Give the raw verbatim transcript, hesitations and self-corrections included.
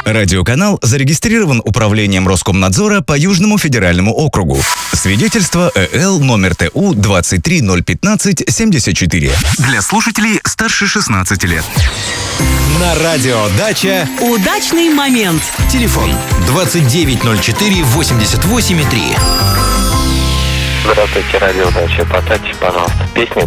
Радиоканал зарегистрирован Управлением Роскомнадзора по Южному федеральному округу. Свидетельство ЭЛ номер ТУ двадцать три ноль пятнадцать семьдесят четыре. Для слушателей старше шестнадцати лет. На радио «Дача» удачный момент. Телефон двадцать девять ноль четыре восемьдесят восемь три. Здравствуйте, радио «Дача». Поставьте, пожалуйста, песню